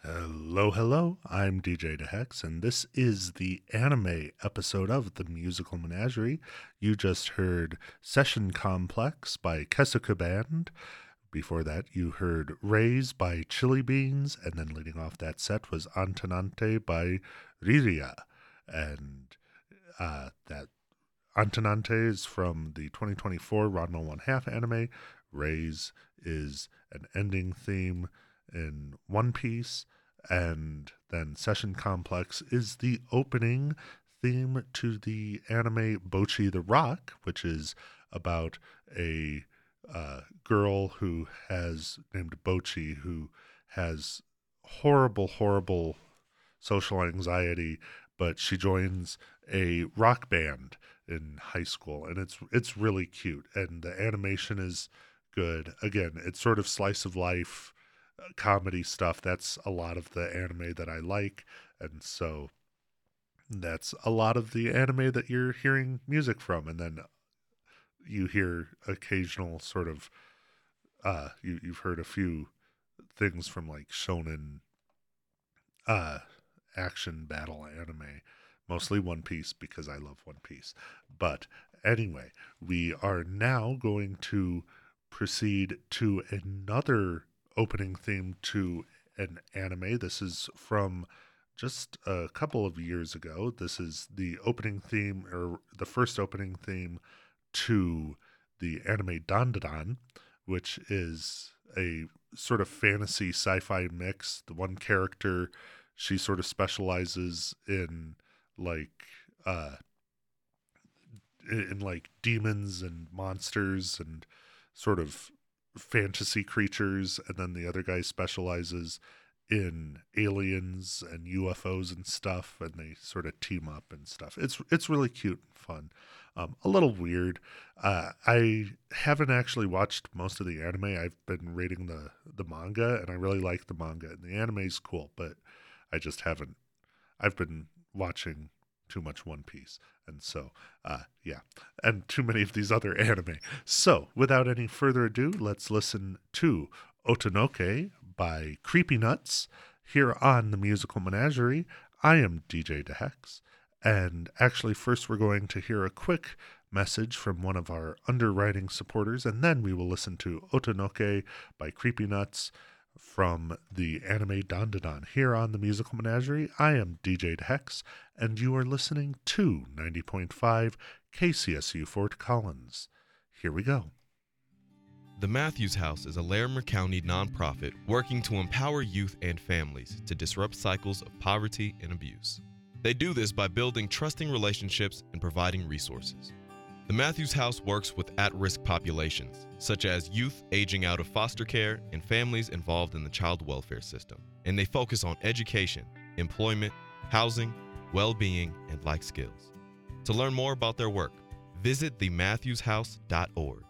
Hello, hello. I'm DJ DeHex, and this is the anime episode of the Musical Menagerie. You just heard Session Complex by Kesuka Band. Before that, you heard Raise by Chili Beans, and then leading off that set was Antenante by Riria. And that Antenante is from the 2024 Ranma 1 half anime. Raise is an ending theme in One Piece, and then Session Complex is the opening theme to the anime Bocchi the Rock, which is about a girl who has named Bocchi who has horrible social anxiety, but she joins a rock band in high school, and it's really cute, and the animation is good. Again, it's sort of slice of life comedy stuff. That's a lot of the anime that I like, and so that's a lot of the anime that you're hearing music from. And then you hear occasional sort of you've heard a few things from like shonen action battle anime, mostly One Piece because I love One Piece. But anyway, we are now going to proceed to another opening theme to an anime. This is from just a couple of years ago. This is the opening theme, or the first opening theme to the anime Dandadan, which is a sort of fantasy sci-fi mix. The one character, she sort of specializes in like demons and monsters and sort of fantasy creatures, and then the other guy specializes in aliens and UFOs and stuff, and they sort of team up and stuff. It's really cute and fun. A little weird. I haven't actually watched most of the anime. I've been reading the manga, and I really like the manga, and the anime is cool, but I just haven't. I've been watching too much One Piece, and so yeah, and too many of these other anime. So without any further ado, let's listen to Otonoke by Creepy Nuts here on the Musical Menagerie. I am DJ DeHex, and actually first we're going to hear a quick message from one of our underwriting supporters, and then we will listen to Otonoke by Creepy Nuts from the anime Dandadan here on the Musical Menagerie. I am DJ Hex, and you are listening to 90.5 KCSU Fort Collins. Here we go. The Matthews House is a Larimer County nonprofit working to empower youth and families to disrupt cycles of poverty and abuse. They do this by building trusting relationships and providing resources. The Matthews House works with at-risk populations, such as youth aging out of foster care and families involved in the child welfare system. And they focus on education, employment, housing, well-being, and life skills. To learn more about their work, visit thematthewshouse.org.